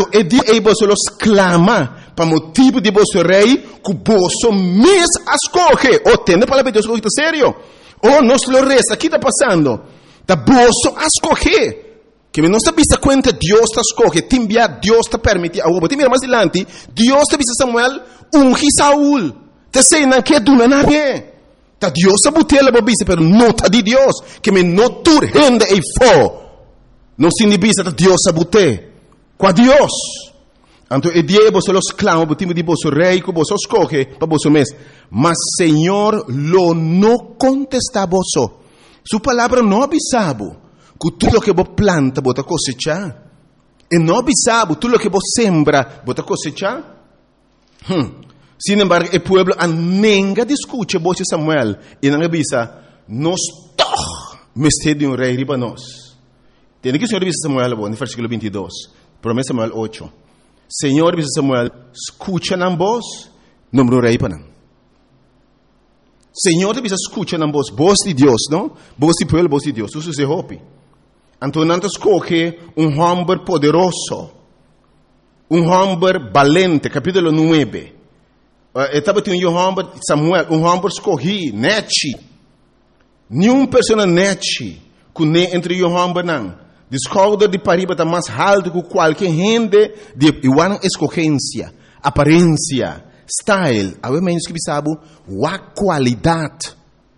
Anto e di e boso los clama pa motivo di boso rei cu boso mes ascoge. O tende para Deus coisa sério. O nos lo resta, aqui tá passando. Da boso ascoge. Que não está vista conta Deus está escolhe, timbia Deus está permite. A obra mira mais adiante, Deus está vista Samuel ungi Saul. Te sei não que do na é. Ta Deus está botela babisa, pero não tá de Deus, que me não tur rende e fo. Não se inibisa ta Deus está bote. Qua Deus. Anto e diebo se los clama, botimo di boso rei, co boso escolhe, pa boso mes. Mas Senhor lo não contesta boso. Su palavra não avisabo. Que tudo que você planta, você cosecha. E não sabe, tudo que você sembra, você cosecha. Sin embargo, o povo nunca discute você Samuel. E não avisa, nós todos mestre de rei riba nós. Tem que o Senhor avisa Samuel, no versículo 22. Promessa Samuel 8. Senhor avisa Samuel, escucha na voz, número rei para não. Senhor avisa, escucha na voz de Deus, não? Voz de povo, voz de Deus. Isso se hope. Então, escoge homem poderoso, homem valente, capítulo 9. Estava tendo homem, Samuel, homem escolhi, nete. Nenhuma pessoa nete, que nem entre homem não. Descobre de pariba está mais alto que qualquer gente de igual escolhência, aparência, style. A menos que sabe, a qualidade.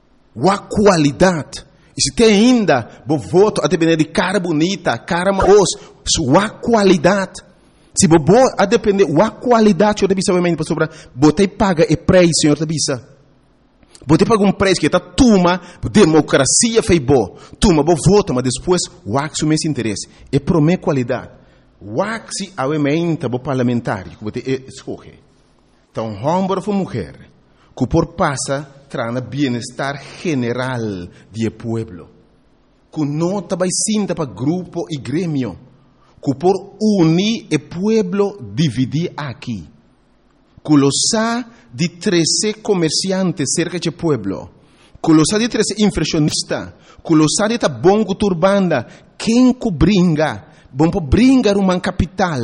E se tem ainda, vou voto a depender de cara bonita, cara maos, sua qualidade. Se vou a depender da qualidade, eu deve saber sobre, botei paga e preço, senhor debisa. Botei paga preço que está tuma, democracia fez bom. Tuma, vou voto, mas depois, o meu interesse. E por minha qualidade. O se aumenta, vou parlamentar, que botei escolher. Então, homem ou mulher, que por passa, trana bienestar general do pueblo. Que não vai sinta para grupo e grêmio. Que por unir o pueblo dividir aqui. Que lo sa de 13 comerciantes cerca do pueblo. Que lo sa de 13 inflacionistas. Que lo sa de ta bongo turbanda. Quem que bringa? Bom para bringar uma capital.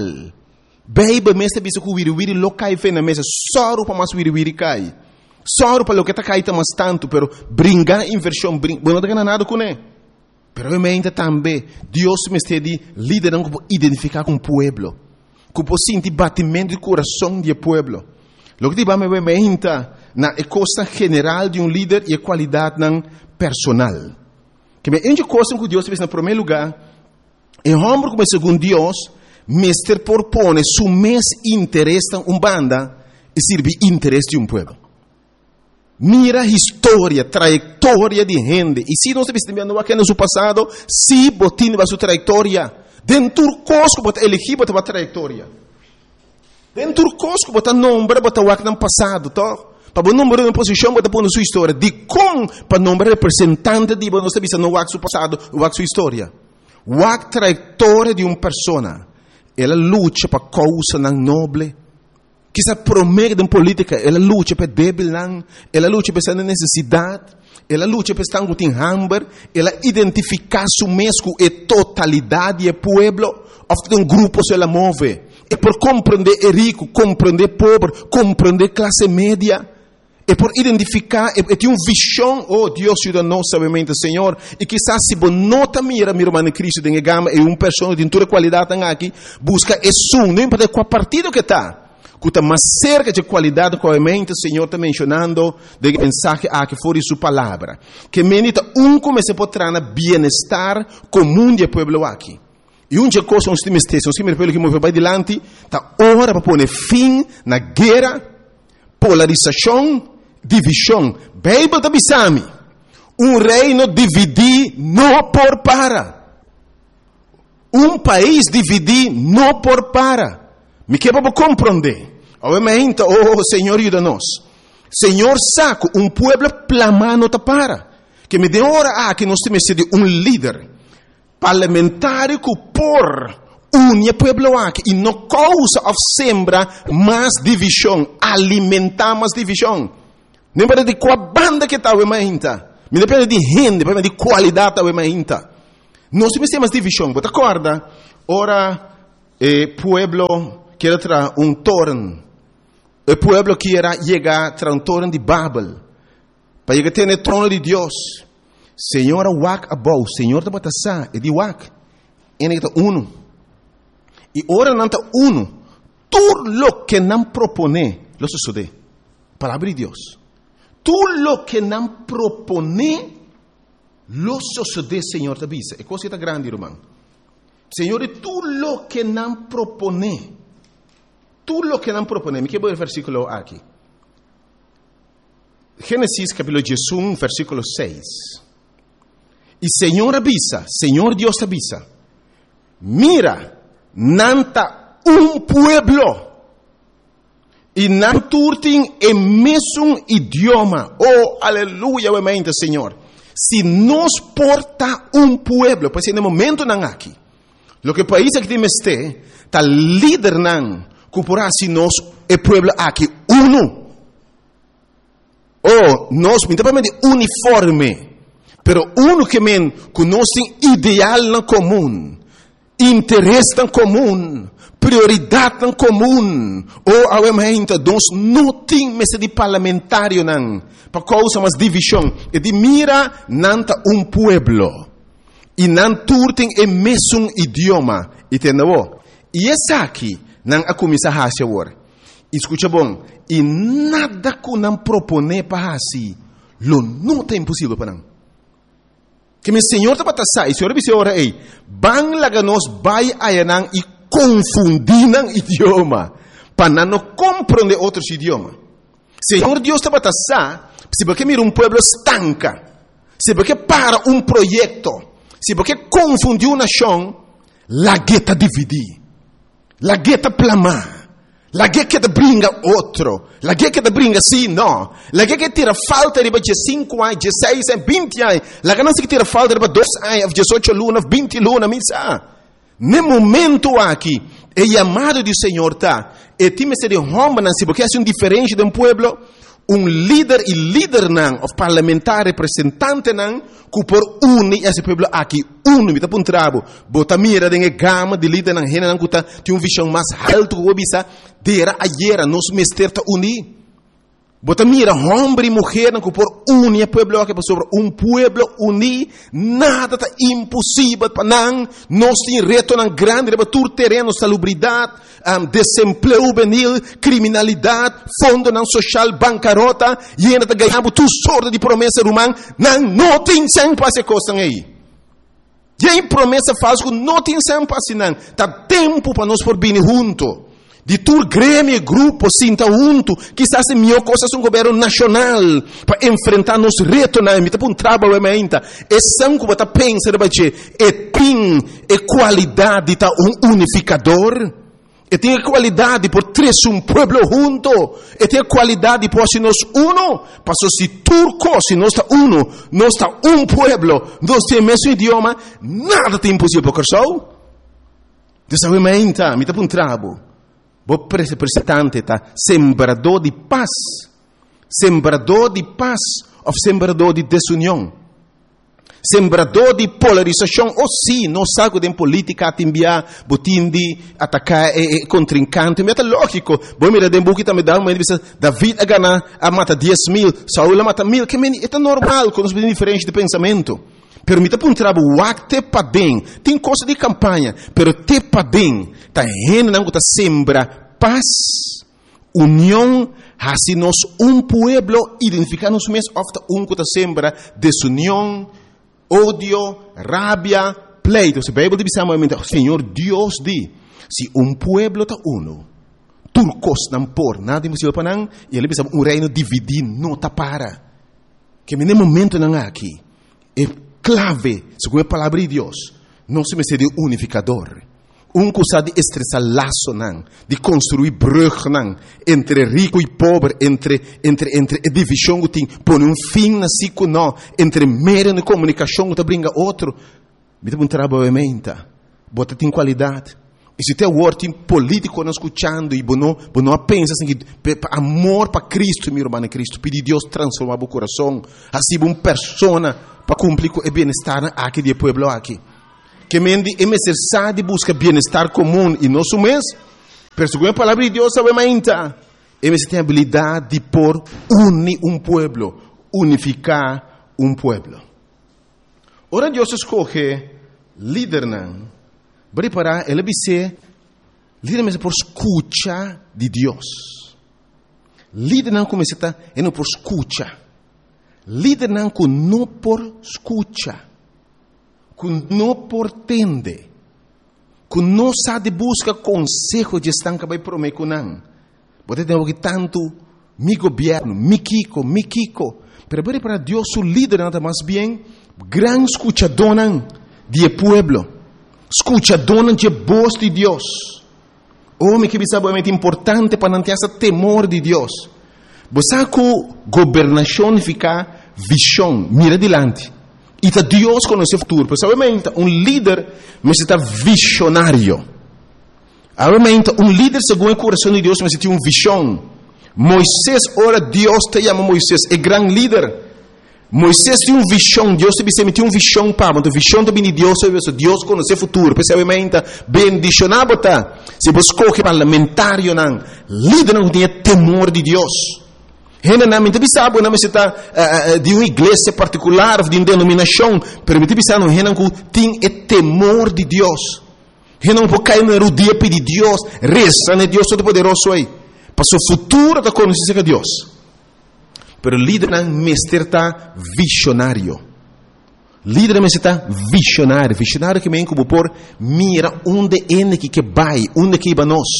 Beiba mesta bisa que wiri lo cai fe na mesa. Soro para mais wiri cai. Só para o que está caindo mais tanto, pero brincar inversão, não tem nada com ele. Pero realmente também, Deus me está liderando para identificar com o povo, para sentir batimento do coração do povo. O que vamos ver na costa general de líder e a qualidade personal. Que me ende coisa que Deus fez no primeiro lugar, e homem como segundo Deus, mestre propõe su mes interesse em banda e serve interesse de povo. Mira a história, trajetória de gente. E se nós estamos vendo aqui no seu passado, se botin a sua trajetória, dentro do cosco, bota elegir, bota a trajetória. Dentro do cosco, bota nome, bota o que no passado, tá? Para o número de posição, bota a sua história. De como, para o nome representante de nós estamos vendo o seu passado, o sua história. O trajetória de uma pessoa. Ela luta para causa nobre. Que se promete em política, ela luta para débil, ela luta para essa necessidade, ela luta para estar com hambre, ela identifica su mesmo e totalidade do povo, ofta grupo se ela move, e por compreender o rico, compreender o pobre, compreender a classe média, e por identificar, e tem uma visão, oh Deus ajuda-nos, sabemente, Senhor, e quizás se você não mira mano Cristo, tem gama, e uma pessoa de toda qualidade aqui, busca isso, não importa qual partido que está, que está mais cerca de qualidade, obviamente, o Senhor está mencionando de mensagem que foi sua palavra. Que menita começa a trazer bem-estar comum do povo aqui. E uma coisa, nós temos que mover para adiante, está hora para pôr fim na guerra, polarização, divisão. Bíblia da Bisami. Reino dividir não por para. País dividir não por para. Me quer para compreender. Obviamente, Senhor, ajuda-nos. Senhor, saco, povo plamano para. Que me dê hora que nós temos de líder parlamentar que por unir o povo aqui e não causa ou sembra mais divisão, alimentar mais divisão. Não depende de qual banda que está, não depende de gente, depende de qualidade, nós temos mais divisão. Você acorda, ora, el pueblo quiere traer un torno. El pueblo quiere llegar a un torno de Babel. Para llegar a tener el trono de Dios. Señor, wak abou. Señor, te batasa. E di wak. En el uno. Y ahora nanta uno. Todo lo que нам propone, lo sucede. Palabra de Dios. Todo lo que нам propone, lo sucede, Señor, te avisa. É coisa grande, irmão. Senhor, tudo lo que nam propone. Tudo lo que nam propone. Me quero ver o versículo aqui. Gênesis capítulo 1, versículo 6. E Senhor avisa, Senhor Deus avisa. Mira, nanta pueblo. E não turtem em mesmo idioma. Oh, aleluia, mente, Senhor. Se nos porta pueblo, pois no momento não aqui. Lo que país que temos está líder não, que se nós é pueblo aqui uno. Oh, nós principalmente uniforme, pero uno que men conhece ideal na comum, interesse na comum, prioridade na comum. Oh, obviamente, nós não temos de parlamentário não, para causa mais divisão. E de mira nanta pueblo. E não turtem em mesmo idioma. Entendeu? E essa aqui, não a começar a fazer agora. Escuta bom. E nada que não propone para assim, não é impossível para não. Que meu Senhor está para sair. O Senhor disse agora aí, bang laga nós vai aí não e confundir não idioma, para não compreender outros idiomas. Senhor Deus está para sair, se porque mira pueblo estanca, se porque para projeto. Se porque confundiu uma nação, la gueta dividir, la gueta plamar, la gueta brinca outro, la gueta brinca sim, não, la gueta tira falta de 5 anos, 16 anos, 20 anos, la ganância que tira falta de 2 anos, 18 lunas, 20 lunas, misa. No momento aqui, é chamado do Senhor, tá? E time se de homem, se porque é diferente de pueblo, líder e líder não, o parlamentar representante não, que por unir esse povo aqui, me dá para trabo, bota mira de gama de líder não, rena não, que tem visão mais alto que o bisa, dera ayer, nos mesterta unir. Bota mira, homem e mulher não, que por unir o povo aqui, sobre pueblo unir, nada está impossível para não, nós temos reto não grande, para todo terreno, salubridade, desemprego juvenil, criminalidade, fundo não social, bancarrota, e ainda está ganhando tudo sorte de promessa humana, não tem sempre para essa coisa aí. E aí promessa falsa, não tem sempre para assim, não. Está tempo para nós por vir junto. De todo grêmio e grupo sinta junto, quizás é melhor coisa um governo nacional para enfrentar nos retos na emita para trabalho ainda. É sangue para pensar é qualidade tá unificador. E tem qualidade por três pueblo junto. E tem qualidade por se nós uno, passou se turco, se nós está uno, nós está pueblo, nós temos mesmo idioma, nada tem impossível para o desenvolvimento, emita para trabalho. O representante está sembrador de paz ou sembrador de desunião, sembrador de polarização, ou sim, não sabe de política a enviar, botim de atacar contrincante, mas é lógico, bom mira de buki também dá uma entrevista, David a mata 10,000, Saul a mata 1,000, que é normal, quando nós diferente de pensamento. Pero me um trabalho, te pa bem, tem coisa de campanha, pero te pa bem, tá rena não tá sembra paz, união, assim nós pueblo identificar-nos mesmo, ofta que tá sembra desunião, ódio, rabia, pleito. Se a Bíblia dizamente, Senhor Deus diz, se pueblo tá uno, turcos não por nada impossível para não, e ele diz reino dividido não tá para, que no momento não aqui é clave, segundo a palavra de Deus, não se me de unificador. Coisa de estressar laço, não, de construir brug, não, entre rico e pobre, entre divisão que tem, põe fim na ciclo, não, entre meio de comunicação que brinca outro. Me dá trabalho menta, bota tem qualidade. E se tem word político não escutando e não pensa assim que amor para Cristo, meu irmão Cristo, pedir Deus transformar o coração, assim uma persona para cumprir o bem-estar aqui do povo aqui. Que mendi é necessário de buscar bem-estar comum e não mês. Pero segundo a palavra de Deus, obviamente, é tem a habilidade de unir pueblo, unificar pueblo. Ora Deus escolhe líder não, para ele ser líder mesmo por escuta de Deus. Líder não começa a não por escuta. Líder não que não por escuta, que não por tende, que não sabe buscar conselho de estar que vai prometer não. Pode ter que tanto mi governo, mi Kiko, pero para Deus o líder nada mais bem gran escuchador de pueblo, escuchador de voz de Deus. Homem que é importante para não ter esse temor de Deus. Você que governação fica visão, mira adiante. E tá Deus conhece o futuro. Porque obviamente líder necessita visionário. Obviamente líder segundo o coração de Deus necessita visão. Moisés, ora Deus te chama Moisés, é grande líder. Moisés tinha visão, Deus te tinha visão para, mas a visão também de Deus conhece o futuro. Porque obviamente bendicionado tá. Se você escolhe parlamentário não, líder não tem temor de Deus. Generalmente bisabo não necessita de uma igreja particular, de uma denominação, pero bisabo não tem temor de Deus. Não pode cair na rodia pedir Deus, reza, né Deus todo-poderoso aí. Para o futuro da conhecer de Deus. Pero líder não necessita visionário. Líder necessita visionário. Visionário que vem como por mira onde é que vai, onde que vai nós.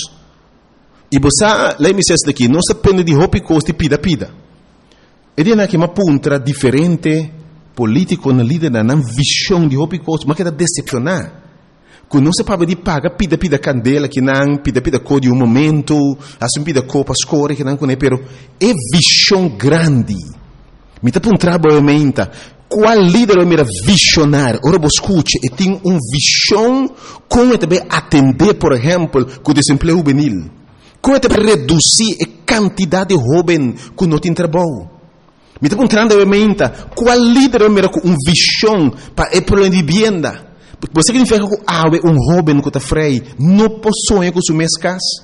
E você, lá me diz daqui, não se depende de roupa e costa e pida. Ele é que uma ponta diferente político na líder na visão de roupa e costa, mas que está decepcionar. Que não se pode de pagar pida candela que não pida cor de momento, assim pida cor para escolher que não conhece, pero é visão grande. Me está apontando obviamente qual líder é mira visionário. Ora você escute, e tem visão como também atender, por exemplo, com o desemprego juvenil. Como é para reduzir a quantidade de jovens que não tem trabalho? Me está perguntando, obviamente, qual líder é com visão para o problema de vivienda? Porque você significa que jovem que está freio, não possui com suas casas.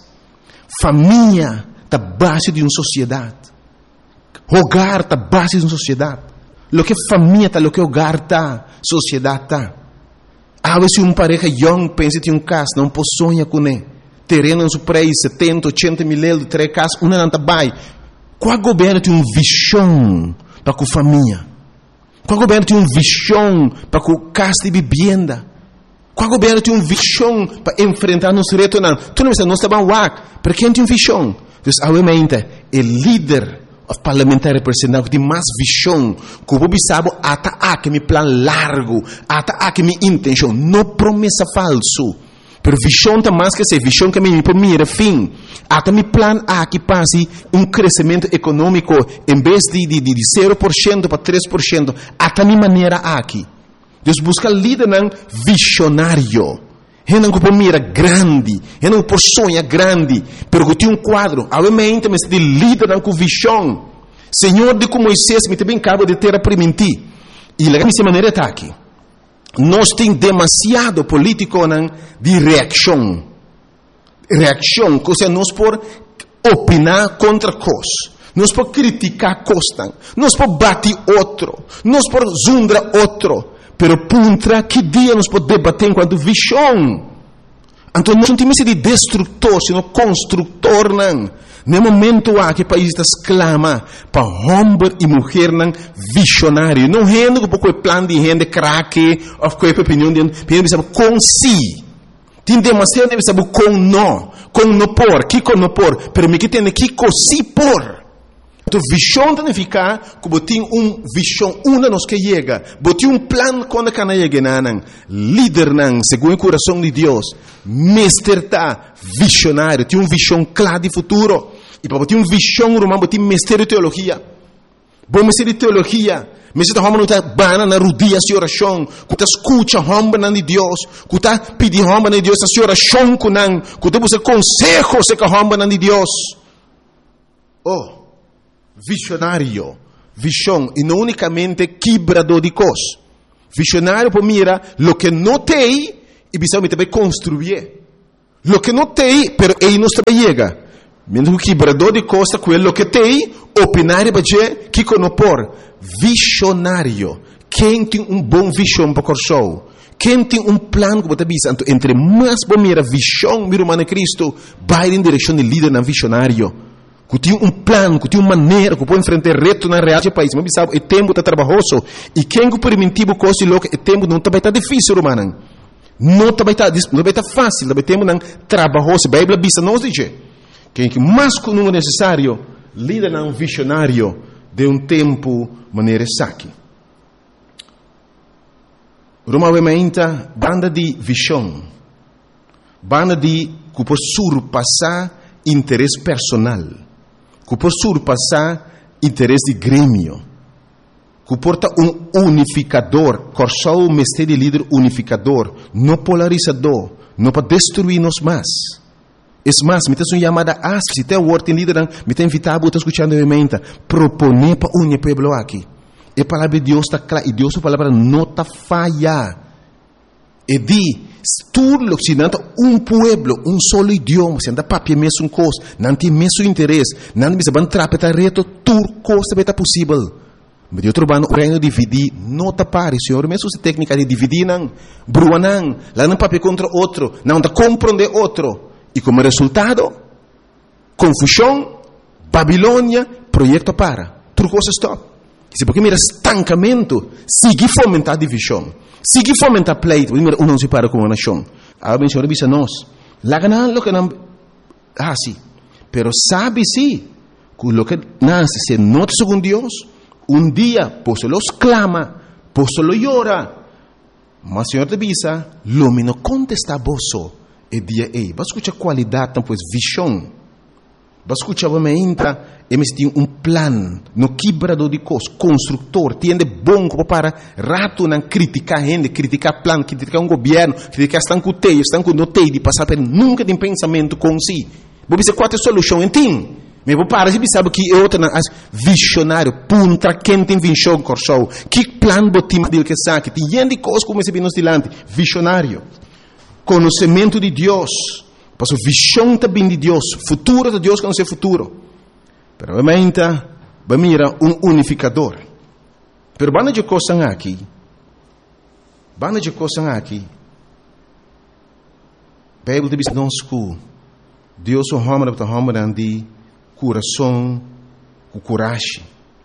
Família está base de uma sociedade. Hogar está base de uma sociedade. Lo que família está, lo que hogar está, sociedade está. Se uma pareja young pensa em casa, não possui com ele. Terreno no preço 70, 80 mil euros, 3 casas, uma não está bem. Qual governo tem uma visão para a família? Qual governo tem uma visão para a casa de vivenda? Qual governo tem uma visão para enfrentar nos retos? Não, tu não está bem, para quem tem uma visão? Então, obviamente, o líder parlamentar representante que tem mais visão, que o povo sabe, até me plano largo, até me intenção, não promessa falso. Pero visão está mais que ser visão que me por mim fim. Até me plano que passe crescimento econômico em vez de 0% para 3%. Até minha maneira aqui. Deus busca líder visionário. Não por mira grande, não por sonha grande, pero que tem quadro. Obviamente, mas de líder com visão. Senhor de como Moisés me também acaba de ter a permitir. E lá minha maneira está aqui. Nós temos demasiado político de reação. Reação, ou seja, nós por opinar contra coisas. Nós por criticar coisas. Nós por bater outro. Nós por zundar outro. Pero contra que dia nós podemos debater enquanto visão? Então nós não temos de destrutor, sino construtor. No momento que o país exclama para homem e mulher visionário. Não rende com o plano de rende craque, ou com a opinião de com si. Tem demasiado de saber com não por, que com não por, pero me que tem que com si por. Então visão significa que tem visão uma nos que chega, tem plano quando que não chega nan, líder segundo o coração de Deus, mestre visionário, tem visão clara de futuro. E para ter visão romana, tem mestre de teologia. Bom mestre de teologia, mestre de homem não está bana na rodia de oração, que está escuta homem de Deus, que está pedindo homem de Deus a oração com nan, que está buscando consejo se que homem de Deus. Visionário, visão, e não unicamente quebrador de coisas. Visionário para mira, lo que não tem, e bisa também construir. Lo que não tem, pero ele não também chega. Mesmo que quebrador de costa, quello que tem, opinar para dizer que conopor. Visionário. Quem tem bom visão para o show? Quem tem plano que você bisa? Entre mais para mira visão, mira o Cristo, vai em direção de líder na visionário. Que tem plano, que tem maneira, que pode enfrentar reto na realidade do país. Mas sabe, o tempo está trabalhoso. E quem que permitiu o costo louco, o tempo não está difícil, romano. Não está fácil, o tempo não trabalhoso. A Bíblia bisa nos diz. Quem que mais que não é necessário, líder não visionário de tempo maneira saque. Roma vementa banda de visão. Banda de que por surpassar interesse personal. Que por surpassar interesse de grêmio, que porta unificador, corsou o mestre de líder unificador, não polarizador, não para destruir-nos mais. É mais, me tem uma chamada asp, se tem o word em líder, me tem invitado a escutar a menta, proponer para unir pueblo aqui. E a palavra de Deus está clara, e Deus a palavra não está falha. E di, tudo se não pueblo, solo idioma, se anda papel mesmo coisa, não tem mesmo interesse, não tem mesmo trapeta reto, tudo coisa vai estar possível. Mas eu trabalho no reino de dividir, não está pare, senhor, mesmo se técnica de dividir não, brua não, lá não papel contra outro, não está compreender outro, e como resultado, confusão, Babilônia, projeto para, tudo coisa stop. Se porque mira estancamento, sigue fomentar divisão. Sigue fomentar pleito. Mira, não se para com uma nação. A menção avisa nós. Lá ganan lo que não assim. Pero sabe sim que lo que nasce se nota segundo Deus, dia, por solo clama, por solo llora. Mas o Senhor te avisa, lo me não contesta vosso e dia ei. Vai escutar qualidade, então, visão. Vai escutar, vai me entra. Eles têm plano, no quebrador de coisas, construtor, tem de bom para rato não criticar gente, criticar plano, criticar governo, criticar estão com teio, estão com notei de passar por nunca tem pensamento com si. Vou dizer qual é a solução, entende? Mas vou parar, você sabe que é outra visionário, punta quem tem visão corso, que plano botima dele que sabe, tem gente de coisas como esse bem nos dilante, visionário, conhecimento de Deus, passou visão também de Deus, futuro de Deus que não sei futuro. Pero obviamente, mira unificador. Pero bana de coisas aqui. Bíblia diz nos que Deus o homem para homem de coração, com coragem.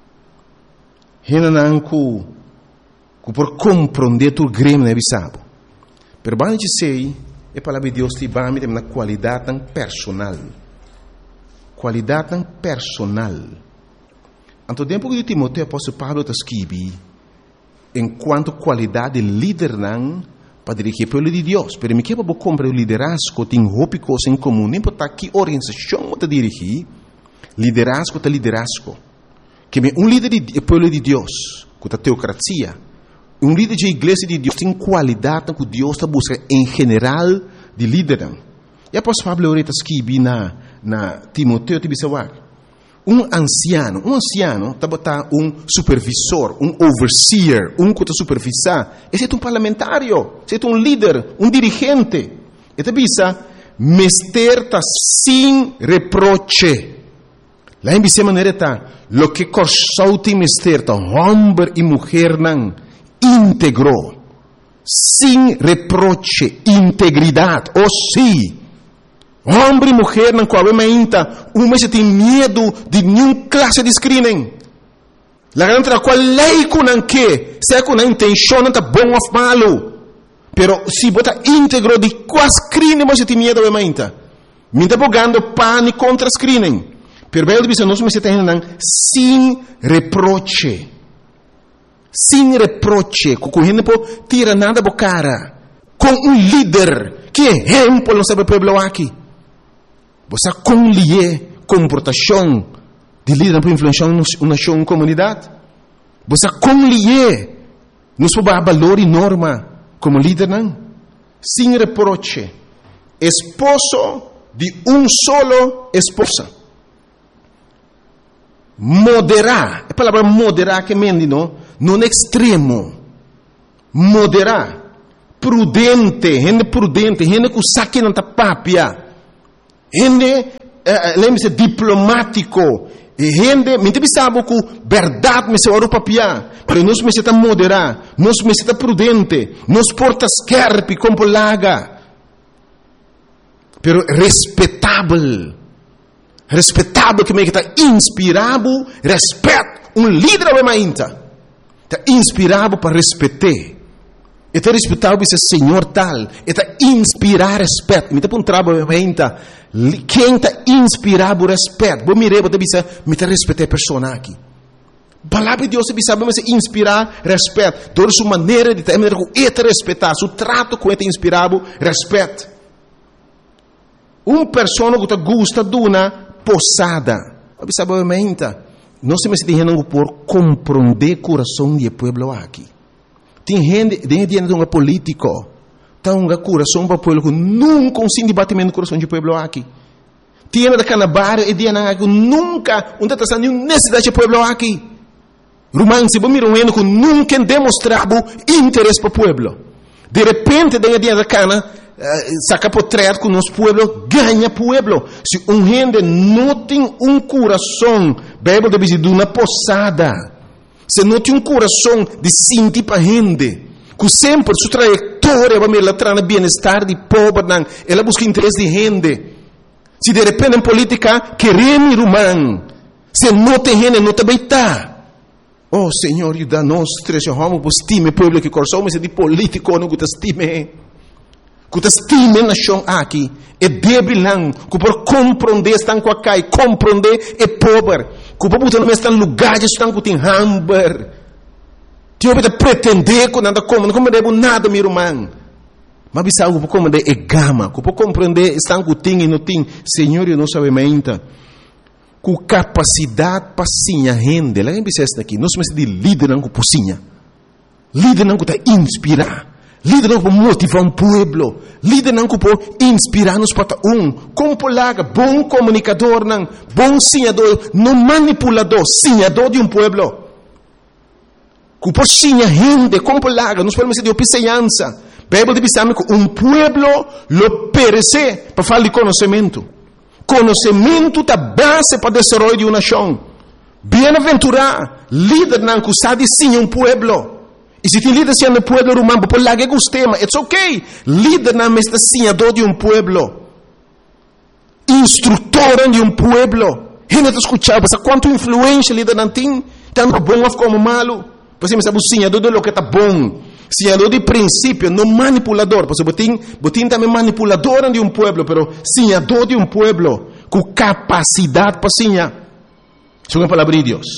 Renan que por compreender tu grêmio não é bisabo. Pero bana de sei é palavra de Deus te vai me na qualidade tão personal. Qualidade tão personal. Anto tempo que Timoteo apóstolo Pablo está escrevendo, enquanto qualidade de líder não para dirigir o povo de Deus. Pero me quebra comprar o liderazgo tem roupa coisa em comum. Nem importa que organização está dirigir, liderazgo está liderazgo. Que líder do povo de Deus, com a teocracia, líder de igreja de Deus tem qualidade que Deus está buscando em geral de líder. E a apóstolo Pablo está escrevendo na Timoteo te bisawak. Anciano está botar supervisor, overseer, que está supervisar. Esse é parlamentário, esse é líder, dirigente. E te bisa, mester está sem reproche. Lá em bisa maneira está, lo que corsou te mester está, homem e mulher não, íntegro, sem reproche, integridade, sim. Homem e mulher não coabimenta, se tem medo de nenhuma classe de screening. La grande qual lei com não que, se com a intenção não está bom ou malo, pero se bota íntegro de qual screening você tem medo obviamente. Me está pagando pane contra screening. Pero bem diz nós me tem sem reproche. Sem reproche, com gente por tira nada por cara. Com líder que exemplo não sabe pueblo aqui. Você conlier comportação de líder para influenciar uma nação, uma comunidade. Você conlier nos valor e norma como líder não. Sem reproche. Esposo de solo esposa. Moderar. A palavra moderar que mende não é extremo. moderar, prudente, gente que saque na papia, gente, lembre-se, diplomático, gente, me sabe que verdade me se ora papia, pero nós me se moderar, nós me se prudente, nós porta scherpi como laga, pero respeitável que me está inspirado, respeito, líder obviamente, está inspirado para respeitar. Está respeitado esse Senhor tal, está inspirado respeito. Me está apontando obviamente, quem está inspirado respeito. Vou mirar, vou dizer, me está respeitando a pessoa aqui. A palavra de Deus sabe, mas inspirar respeito. Toda sua maneira de ter respeitar, seu trato com ele inspirado respeito. Pessoa que gosta de uma posada. Sabe, obviamente, nós temos que por compreender o coração do povo aqui. Tem gente que é um político, tem um coração para o povo que nunca se debatimento no coração do povo aqui. Tem da canabar e dia que nunca está nenhuma necessidade do povo aqui. Romance, vamos mirar um que nunca demonstrado interesse para o povo. De repente, dia da cana, saca portreto que o nosso povo ganha povo. Se gente não tem coração, Bíblia diz de uma posada. Se não tem coração de sentir para a gente, que sempre sua trajetória vai me trazer bem-estar de pobre, ela busca interesse de gente. Se de repente em política queremos irmão, se não tem gente, não também está. Oh Senhor, ajuda-nos, vamos estimar o povo que coração, mas de político não te estime. Que te estime na chão aqui, é débil não, que por compreender estão com a cai, compreender é pobre. Que o povo também está em lugares que estão com hamburger. Tio vai pretender que nada como, não compreende nada, meu irmão. Mas bisa algo para compreender é gama, que para compreender estão com tem e não tem. Senhor, eu não sabe ainda. Com capacidade para sinha rende, lá em Bicesta aqui, nós somos de líder não com pocinha. Líder não que está inspirar. Líder não para motivar um povo. Líder não para inspirar-nos para como polaga, bom comunicador, não, bom sinhador, não manipulador, sinhador de um povo. Que por sinha rende, como polaga, nós podemos dizer de opiceança. Bíblia diz que um povo lo perece para falar de conhecimento. Conhecimento é a base para o desenvolvimento de uma nação. Bem-aventurado, líder não que sabe sim um povo. E se tem líder sendo povo romano, por lá que gostema, it's okay. Líder não é senhador de um povo. Instrutor de um povo. Gente escuchava, sabe quanto influência líder não tem? Tanto bom como malo. Você me sabe o senhador de lo que está bom. Senhador de princípio, não manipulador. Porque você também manipulador de um povo, mas senhador de um povo. Com capacidade para senhar. Isso é a palavra de Deus.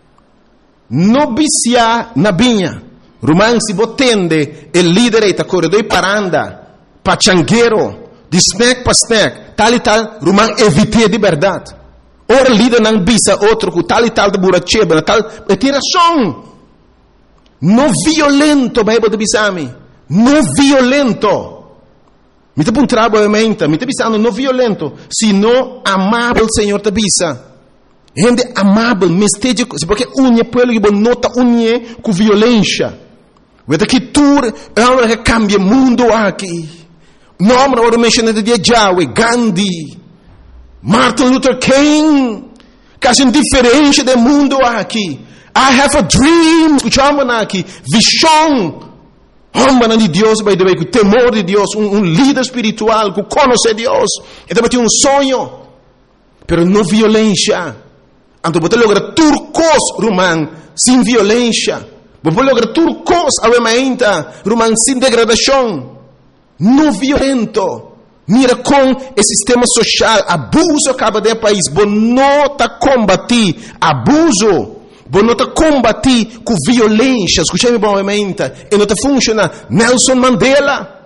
Não viciar na vinha. Romano, se você tende, o líder está corredor para andar, pachangueiro, de snack para snack, tal e tal, Romano, evite de verdade. Ora, líder não bisa outro, com tal e tal de buracheba, tal, é tiração. Não violento, Bíblia de bisami. Não violento. Me está apontando, obviamente, me está bisando, não violento, sino amável, Senhor, te bisa. Gente amável, mesteja, porque unha pelo que nota unha com violência. Vede que tudo é uma que cambia o mundo aqui. Nome agora mencionado de Yahweh, Gandhi, Martin Luther King, que é diferente do mundo aqui. I have a dream, escutamos aqui, visão. Homem de Deus, by the way, com temor de Deus, líder espiritual, que conhece Deus. Então tem sonho, pero não violência. Então você logra turcos, romano, sem violência. Você logra turcos, obviamente, romano, sem degradação. Não violento. Mira com o sistema social, abuso acaba de país. Você não está combatir abuso. Você não está combatir com violência. Escutei-me bem, obviamente. E não está funcionando. Nelson Mandela,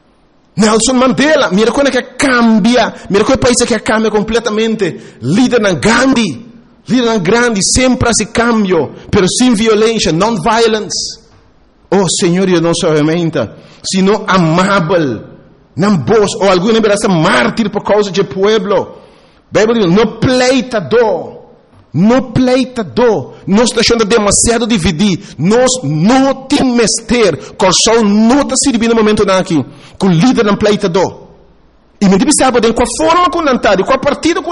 mira como é que cambia. Mira como é país que cambia completamente. Líder na Gandhi. Líder grande, sempre esse cambio, pero sem violência, non-violence. Oh, Senhor, eu não somente, sino amável, não vos, ou alguém verá mártir por causa do povo. Bíblia diz, não pleitador, no pleitador, nós deixando demasiado dividir, nós não temos ter, que só não está servindo no momento aqui, com o líder no pleitador. E me diz, sabe, com a forma que não está, com a partida